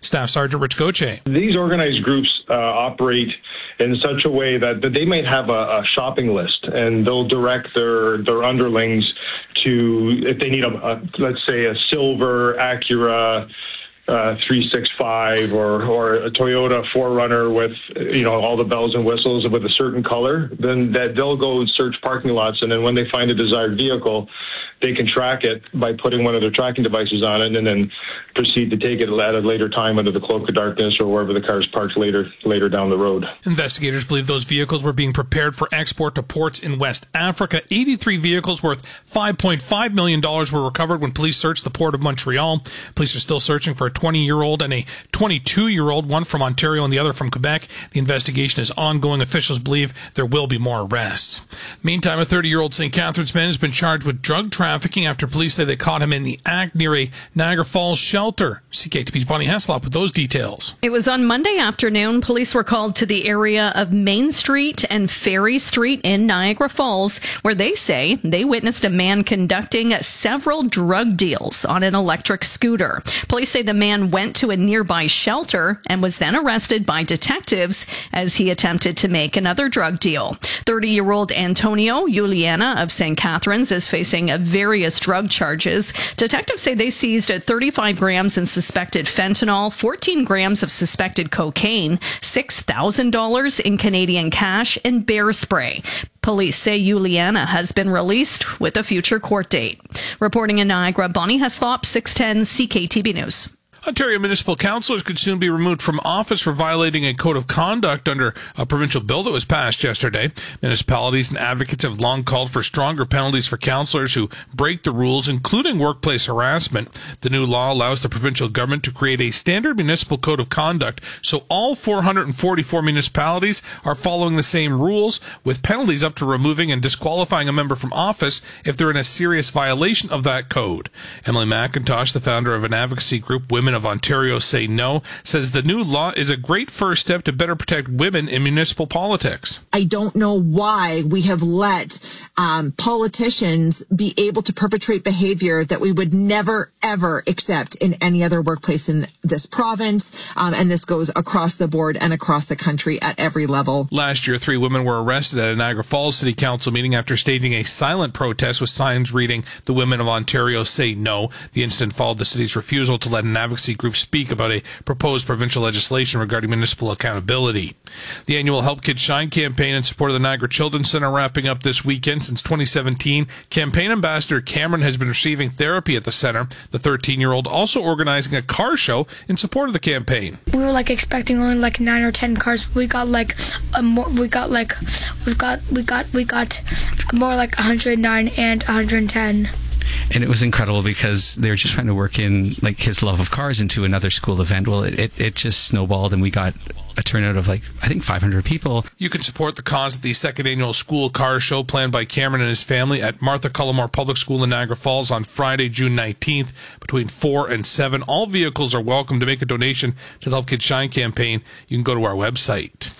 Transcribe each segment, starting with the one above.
Staff Sergeant Rich Gauthier. These organized groups operate in such a way that they might have a shopping list, and they'll direct their underlings to, if they need let's say a silver Acura 365 or a Toyota 4Runner with all the bells and whistles with a certain color, then that they'll go search parking lots, and then when they find a desired vehicle, they can track it by putting one of their tracking devices on it, and then proceed to take it at a later time under the cloak of darkness or wherever the car is parked later down the road. Investigators believe those vehicles were being prepared for export to ports in West Africa. 83 vehicles worth $5.5 million were recovered when police searched the port of Montreal. Police are still searching for a 20-year-old and a 22-year-old, one from Ontario and the other from Quebec. The investigation is ongoing. Officials believe there will be more arrests. Meantime, a 30-year-old St. Catharines man has been charged with drug trafficking after police say they caught him in the act near a Niagara Falls shelter. CKTV's Bonnie Heslop with those details. It was on Monday afternoon. Police were called to the area of Main Street and Ferry Street in Niagara Falls, where they say they witnessed a man conducting several drug deals on an electric scooter. Police say the man went to a nearby shelter and was then arrested by detectives as he attempted to make another drug deal. 30-year-old Antonio Juliana of St. Catharines is facing various drug charges. Detectives say they seized 35 grams in suspected fentanyl, 14 grams of suspected cocaine, $6,000 in Canadian cash, and bear spray. Police say Juliana has been released with a future court date. Reporting in Niagara, Bonnie Heslop, 610 CKTB News. Ontario municipal councillors could soon be removed from office for violating a code of conduct under a provincial bill that was passed yesterday. Municipalities and advocates have long called for stronger penalties for councillors who break the rules, including workplace harassment. The new law allows the provincial government to create a standard municipal code of conduct, so all 444 municipalities are following the same rules, with penalties up to removing and disqualifying a member from office if they're in a serious violation of that code. Emily McIntosh, the founder of an advocacy group, Women of Ontario Say No, says the new law is a great first step to better protect women in municipal politics. I don't know why we have let politicians be able to perpetrate behavior that we would never, ever accept in any other workplace in this province. And this goes across the board and across the country at every level. Last year, 3 women were arrested at a Niagara Falls City Council meeting after staging a silent protest with signs reading, "The Women of Ontario Say No." The incident followed the city's refusal to let an advocacy group speak about a proposed provincial legislation regarding municipal accountability. The annual Help Kids Shine campaign in support of the Niagara Children's Centre wrapping up this weekend. Since 2017, campaign ambassador Cameron has been receiving therapy at the centre. The 13-year-old also organizing a car show in support of the campaign. We were expecting only 9 or 10 cars. We got more like 109 and 110. And it was incredible because they were just trying to work in his love of cars into another school event. Well, it just snowballed, and we got a turnout of I think 500 people. You can support the cause at the second annual school car show planned by Cameron and his family at Martha Cullimore Public School in Niagara Falls on Friday, June 19th, between 4 and 7. All vehicles are welcome. To make a donation to the Help Kids Shine campaign, you can go to our website.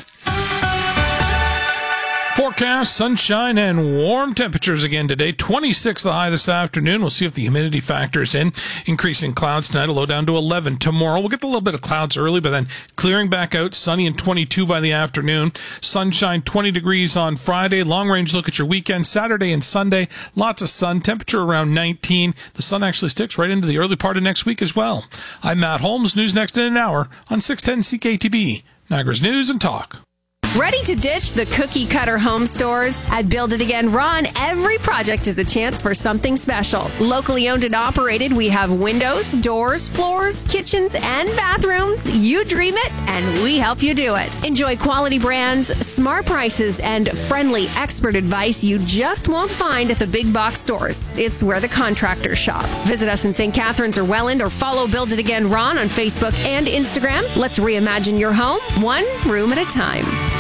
Forecast, sunshine and warm temperatures again today. 26 the high this afternoon. We'll see if the humidity factors in. Increasing clouds tonight, a low down to 11. Tomorrow, we'll get a little bit of clouds early, but then clearing back out, sunny and 22 by the afternoon. Sunshine, 20 degrees on Friday. Long range look at your weekend, Saturday and Sunday. Lots of sun, temperature around 19. The sun actually sticks right into the early part of next week as well. I'm Matt Holmes. News next in an hour on 610 CKTB, Niagara's News and Talk. Ready to ditch the cookie-cutter home stores? At Build It Again Ron, every project is a chance for something special. Locally owned and operated, we have windows, doors, floors, kitchens, and bathrooms. You dream it, and we help you do it. Enjoy quality brands, smart prices, and friendly expert advice you just won't find at the big box stores. It's where the contractors shop. Visit us in St. Catharines or Welland, or follow Build It Again Ron on Facebook and Instagram. Let's reimagine your home, one room at a time.